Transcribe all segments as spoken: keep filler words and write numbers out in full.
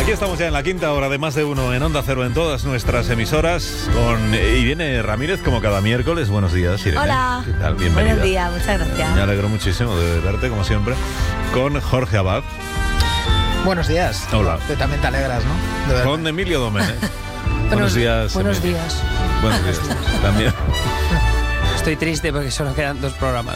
Aquí estamos ya en la quinta hora de Más de Uno en Onda Cero en todas nuestras emisoras con Irene Ramírez como cada miércoles. Buenos días, Irene. Hola. ¿Qué tal? Bienvenida. Buenos días, muchas gracias. Me alegro muchísimo de verte, como siempre, con Jorge Abad. Buenos días. Hola. Tú también te alegras, ¿no? De Con Emilio Domenech. Buenos días. Buenos Emilio. días. Buenos días. También. Estoy triste porque solo quedan dos programas.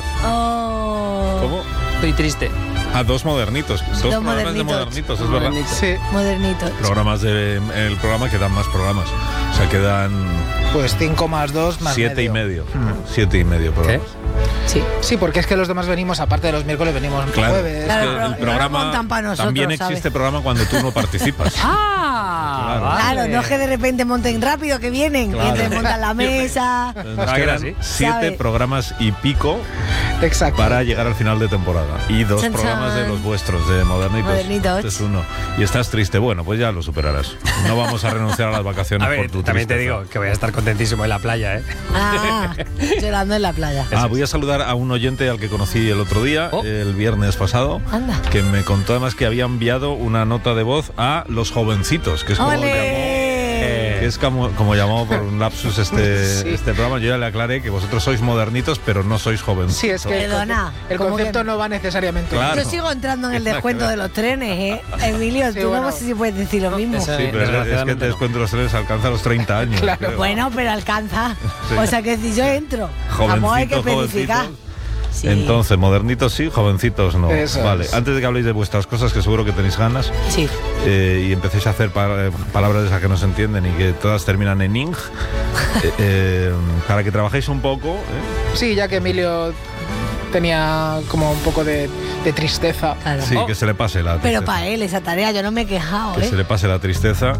Oh. ¿Cómo? Estoy triste. Ah, dos modernitos. Dos, Dos programas modernitos. de modernitos, es verdad. Modernito. Sí, Modernito. Programas de el programa quedan más programas. O sea, quedan pues cinco más dos más siete y medio. medio. Siete y medio programas. Sí. Sí, porque es que los demás venimos, aparte de los miércoles, venimos Claro, jueves. es Claro, que pero el no programa montan pa' nosotros, también ¿sabes? existe programa cuando tú no participas. ¡Ah! Claro. vale. Claro, no es que de repente monten rápido, que vienen. Claro. Y entonces montan la mesa. Nos Ah, que era quedan así. siete ¿Sabe? programas y pico Exacto. para llegar al final de temporada. Y dos Chan, programas chan. de los vuestros, de Modernitos. Modernitos. Este es uno. Y estás triste. Bueno, pues ya lo superarás. No vamos a renunciar a las vacaciones A ver, por tu también te tristeza. digo que voy a estar contentísimo en la playa, ¿eh? Ah, llorando en la playa. Ah, voy a saludar a un oyente al que conocí el otro día, Oh. el viernes pasado, Anda. que me contó además que había enviado una nota de voz a Los Jovencitos, que es como llamó, ¡Ole! que es como, como llamó por un lapsus este, Sí. este programa. Yo ya le aclaré que vosotros sois modernitos, pero no sois jovencitos. Sí, es que el, Perdona, conce- el ¿cómo concepto que- no va necesariamente. Claro. Yo sigo entrando en el Nada que descuento ver. de los trenes, ¿eh? Emilio, Sí, tú bueno. no sé si puedes decir lo mismo. esa- Sí, pero es- es que Desgraciadamente te no. descuento los trenes alcanza los treinta años. Claro. creo. Bueno, pero alcanza. Sí. O sea que si yo entro, Jovencito, vamos, hay que especificar. jovencito. Sí. Entonces, modernitos sí, jovencitos no. Eso vale, es. antes de que habléis de vuestras cosas, que seguro que tenéis ganas, Sí. eh, y empecéis a hacer pa- eh, palabras de esas que no se entienden y que todas terminan en ing, eh, eh, para que trabajéis un poco. ¿eh? Sí, ya que Emilio tenía como un poco de, de tristeza. Claro. Sí, Oh. que se le pase la tristeza. Pero para él, esa tarea, yo no me he quejado, Que ¿eh? se le pase la tristeza,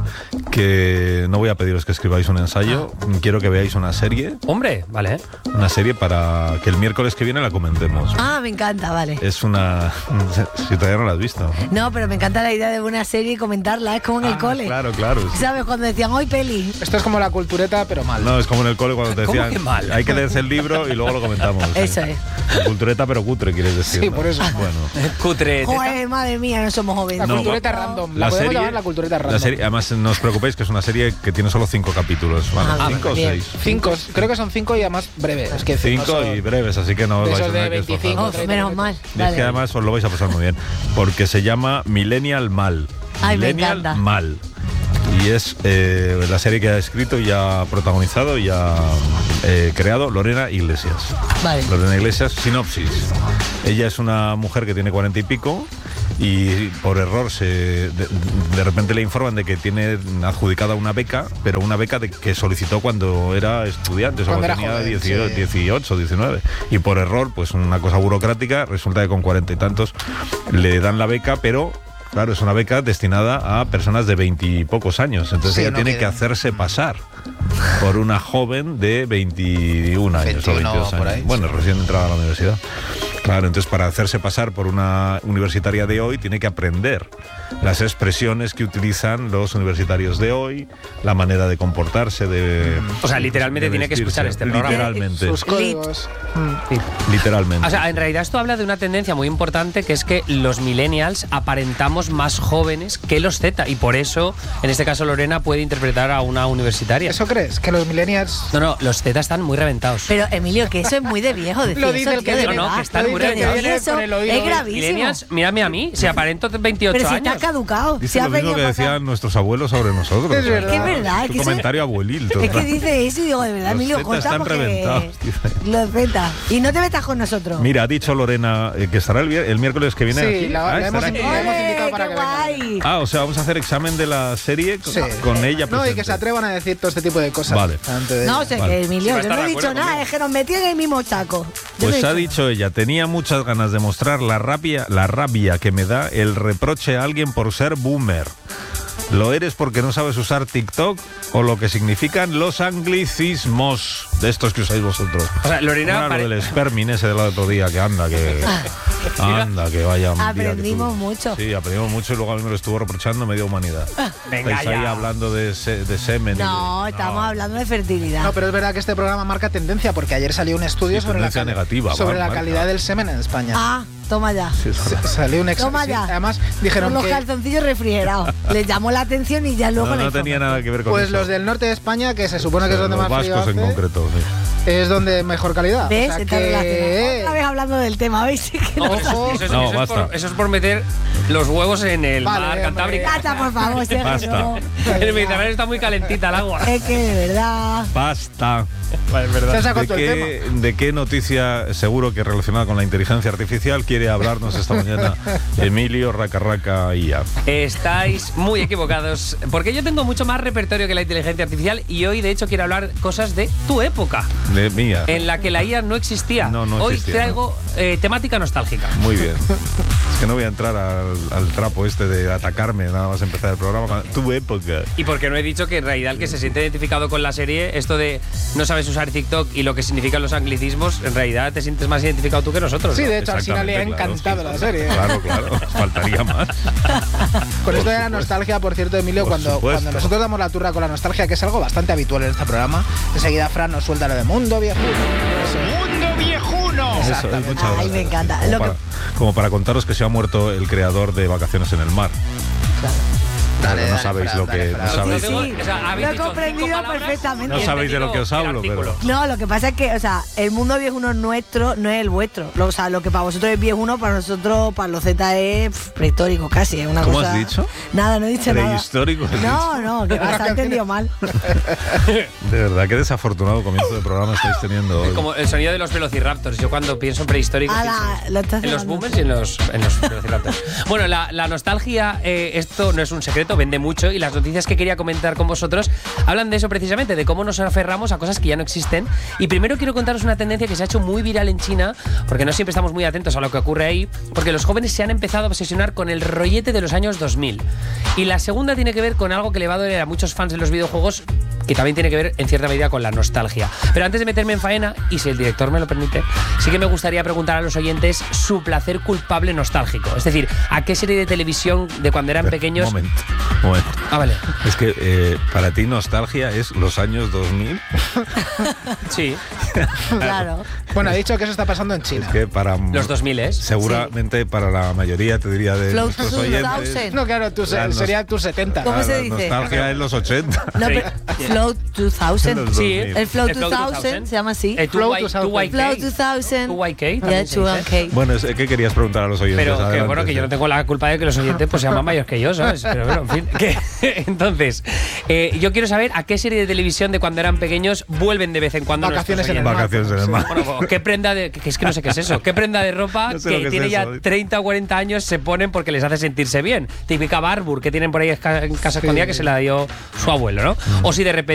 que no voy a pediros que escribáis un ensayo, Ah. quiero que veáis una serie, Hombre, vale, ¿eh? una serie para que el miércoles que viene la comentemos. Ah, me encanta, vale. Es una... si todavía no la has visto. ¿no? No, pero me encanta la idea de una serie y comentarla, es como en el Ah, cole. Claro, claro. sí. ¿Sabes? Cuando decían, hoy peli. Esto es como la cultureta, pero mal. No, es como en el cole cuando te ¿Cómo decían que mal? hay que leerse el libro y luego lo comentamos. Eso es. Cultureta pero cutre, quieres decir. Sí, ¿no? por eso. Bueno. Cutre. Joder, madre mía, no somos jóvenes. La No, cultureta va- random. La, La podemos serie, llamar la cultureta random. la serie, además no os preocupéis que es una serie que tiene solo cinco capítulos. Vale, Ah, cinco o bien. seis. Cinco, creo que son cinco y además breves. Es que Cinco no son- y breves, así que no os de vais a esos de tener que veinticinco, esforzar. Oh, treinta menos minutos. mal. Y es Vale. que además os lo vais a pasar muy bien, porque se llama Millennial Mal. Ay, me Millennial encanta. Mal. Y es eh, la serie que ha escrito y ha protagonizado y ha eh, creado Lorena Iglesias. Vale. Lorena Iglesias, sinopsis. Ella es una mujer que tiene cuarenta y pico y por error se de, de repente le informan de que tiene adjudicada una beca, pero una beca de, que solicitó cuando era estudiante, o Cuando cuando era tenía joven, dieciocho, sí. dieciocho, diecinueve. Y por error, pues una cosa burocrática, resulta que con cuarenta y tantos le dan la beca, pero... Claro, es una beca destinada a personas de veintipocos años. Entonces Sí, ella no tiene quieren. que hacerse pasar por una joven de veintiún años o veintiuno veintidós por años. ahí, Bueno, sí. recién entrada a la universidad. Claro, entonces para hacerse pasar por una universitaria de hoy tiene que aprender las expresiones que utilizan los universitarios de hoy, la manera de comportarse, de... O sea, literalmente de tiene que vestirse. escuchar este programa. Literalmente. Sus códigos. Mm. Literalmente. O sea, en realidad esto habla de una tendencia muy importante, que es que los millennials aparentamos más jóvenes que los Z, y por eso, en este caso, Lorena puede interpretar a una universitaria. ¿Eso crees? Que los millennials... No, no, los Z están muy reventados. Pero, Emilio, que eso es muy de viejo decir Lo dice eso, el que tío, de viene, no, verdad. que están Lo muy dice el que Pero viene eso con el oído. es gravísimo. Millennials, mírame a mí, si aparento veintiocho Pero si años. estás caducado. Dice si has lo mismo venido que para acá. decían nuestros abuelos sobre nosotros. Es verdad. Es que es verdad. Un que eso- comentario abuelil. Es que total. dice eso y digo, de verdad, Los Emilio, Z corta están porque reventados, dice. los Z. Y no te metas con nosotros. Mira, ha dicho Lorena eh, que estará el, vier- el miércoles que viene Sí, aquí. la- Ah, la estará hemos aquí. invitado. hemos ¡Ole, invitado para qué que venga. guay! Ah, o sea, vamos a hacer examen de la serie con, Sí. con ella No, y presente. que se atrevan a decir todo este tipo de cosas. Vale. delante de No, ella. o sea, Vale. que Emilio, Sí, va a yo no estar he de dicho acuerdo nada, conmigo. es que nos metí en el mismo chaco. Yo Pues no he ha dicho dicho ella, tenía muchas ganas de mostrar la rabia, la rabia que me da el reproche a alguien por ser boomer. ¿Lo eres porque no sabes usar TikTok o lo que significan los anglicismos? de estos que usáis vosotros. O sea, Lorena Bueno, pare- lo del Spermin ese del otro día, que anda, que... anda, que vaya un día que Aprendimos tú- mucho. Sí, aprendimos mucho y luego a mí me lo estuvo reprochando media humanidad. Venga Estáis ahí ya. hablando de, se- de semen. y de- No, estamos hablando de fertilidad. No, pero es verdad que este programa marca tendencia porque ayer salió un estudio Sí, sobre la, tendencia cal- negativa, sobre va, la marca. calidad del semen en España. Ah, toma ya. Sí, es verdad. Salió un ex- Toma sí, ya. además Con dijeron los que calzoncillos refrigerados. Les llamó la atención y ya luego No, la no tenía información. nada que ver con pues eso. los del norte de España, que se supone que es O sea, donde los más frío vascos en hace, concreto, sí. es donde mejor calidad. ¿Ves? O sea Está que- relacionado. Otra vez hablando del tema, ¿veis? Que no- No, eso, eso es, No, eso es basta. por, eso es por meter los huevos en el Vale, mar hombre. Cantábrico. Cata, por favor, Sergio, Basta. no. El Mediterráneo está muy calentita el agua. Es que de verdad. Basta. Vale, es verdad. Se sacó ¿De todo el qué, ¿De qué noticia, seguro que relacionada con la inteligencia artificial, quiere hablarnos esta mañana Emilio Racarraca I A? Estáis muy equivocados, porque yo tengo mucho más repertorio que la inteligencia artificial y hoy de hecho quiero hablar cosas de tu época, De mía. en la que la I A no existía. No, no hoy existía, traigo eh, temática nostálgica. Muy bien. Es que no voy a entrar al, al trapo este de atacarme nada más empezar el programa. con Tu época. Y porque no he dicho que en realidad el que se siente identificado con la serie, esto de no sabes usar TikTok y lo que significan los anglicismos, en realidad te sientes más identificado tú que nosotros. Sí, ¿no? de hecho, al final le ha Exactamente, claro, encantado sí. la serie. Claro, claro. Faltaría más. Con esto de la supuesto. nostalgia, por cierto, Emilio, Por cuando, supuesto. cuando nosotros damos la turra con la nostalgia, que es algo bastante habitual en este programa, enseguida Fran nos suelta lo de mundo viejo. ¡Mundo viejuno! Eso, Exactamente. muchas Ay, gracias. me encanta. Como, Lo que- para, como para contaros que se ha muerto el creador de Vacaciones en el Mar. Dale, Pero no dale, sabéis Fran, lo dale, que. Fran. No sabéis, Sí, O sea, habéis lo he dicho comprendido cinco palabras perfectamente. y he No sabéis de lo que os entendido hablo, el artículo. pero- No, lo que pasa es que, o sea, el mundo viejuno nuestro no es el vuestro. Lo- O sea, lo que para vosotros es viejuno, para nosotros, para los Z es pf, prehistórico casi. Es una ¿Cómo cosa... has dicho? Nada, no he dicho nada. Prehistórico, has No, no, que vas, has entendido mal. De verdad, qué desafortunado comienzo de programa estáis teniendo hoy. Como el sonido de los velociraptors. Yo cuando pienso en prehistórico Ala, pienso lo estás en los hablando. boomers y en los, en los velociraptors. Bueno, la, la nostalgia, eh, esto no es un secreto, vende mucho y las noticias que quería comentar con vosotros hablan de eso precisamente, de cómo nos aferramos a cosas que ya no existen. Y primero quiero contaros una tendencia que se ha hecho muy viral en China, porque no siempre estamos muy atentos a lo que ocurre ahí, porque los jóvenes se han empezado a obsesionar con el rollete de los años dos mil. Y la segunda tiene que ver con algo que le va a doler a muchos fans de los videojuegos, que también tiene que ver en cierta medida con la nostalgia. Pero antes de meterme en faena, y si el director me lo permite, sí que me gustaría preguntar a los oyentes su placer culpable nostálgico. Es decir, ¿a qué serie de televisión de cuando eran pequeños? Momento, momento. Ah, vale. Es que eh, para ti nostalgia es los años dos mil. Sí. Claro. Bueno, ha dicho que eso está pasando en China. Es que para Los dos mil es. seguramente para la mayoría te diría de Flow nuestros two oyentes. thousand. No, claro, tú se- La nos- sería tus setenta. ¿Cómo la se dice? Nostalgia en los ochenta. No, Sí. pero Flow dos mil. Los Sí, dos mil. El Flow El Flow dos mil dos mil. se llama así. Eh, Flow two Y- dos mil. two Y K. Flow dos mil. two Y K Yeah, también se two dice. Y K. Bueno, es- ¿qué querías preguntar a los oyentes? Pero que Adelante, bueno, que yo no tengo la culpa de que los oyentes pues sean más mayores que yo, ¿sabes? Pero bueno, en fin. Que, entonces, eh, yo quiero saber a qué serie de televisión de cuando eran pequeños vuelven de vez en cuando Vacaciones nuestros en el oyentes. mar. Vacaciones en el mar. Bueno, pues, ¿qué prenda de.? Que es que no sé qué es eso. ¿Qué prenda de ropa No sé lo que que tiene es ya eso. treinta o cuarenta años se ponen porque les hace sentirse bien? Típica Barbour que tienen por ahí esca- en casa escondida que se la dio su abuelo, ¿no? O si de repente